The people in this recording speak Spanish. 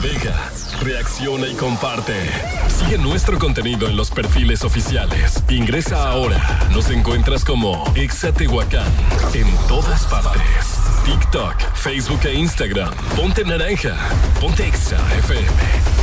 navega, reacciona y comparte. Sigue nuestro contenido en los perfiles oficiales. Ingresa ahora. Nos encuentras como Exa Tehuacán en todas partes. TikTok, Facebook e Instagram. Ponte naranja. Ponte Exa FM.